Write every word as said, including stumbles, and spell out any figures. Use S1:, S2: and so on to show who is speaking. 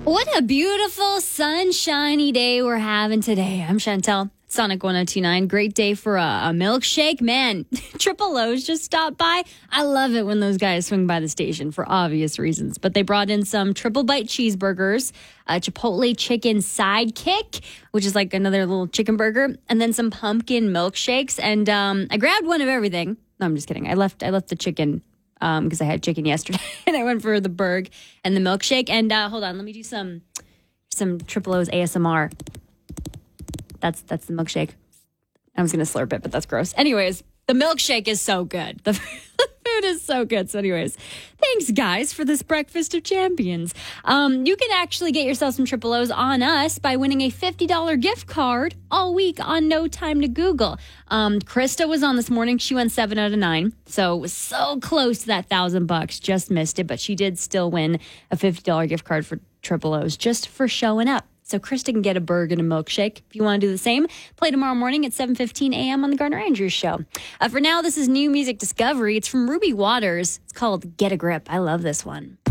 S1: What a beautiful, sunshiny day we're having today. I'm Chantel, Sonic one oh two nine. Great day for a, a milkshake. Man, Triple O's just stopped by. I love it when those guys swing by the station for obvious reasons. But they brought in some triple bite cheeseburgers, a Chipotle chicken sidekick, which is like another little chicken burger, and then some pumpkin milkshakes. And um, I grabbed one of everything. No, I'm just kidding. I left I left the chicken because um, I had chicken yesterday, and I went for the burg and the milkshake. And uh, hold on, let me do some some Triple O's A S M R. That's that's the milkshake. I was gonna slurp it, but that's gross. Anyways, the milkshake is so good. The food is so good. So, anyways, thanks guys for this breakfast of champions. Um, you can actually get yourself some Triple O's on us by winning a fifty dollars gift card all week on No Time to Google. Um, Krista was on this morning. She won seven out of nine. So it was so close to that thousand bucks. Just missed it, but she did still win a fifty dollars gift card for Triple O's just for showing up. So Krista can get a burger and a milkshake. If you want to do the same, play tomorrow morning at seven fifteen a.m. on the Gardner Andrews Show. Uh, for now, this is new music discovery. It's from Ruby Waters. It's called Get a Grip. I love this one.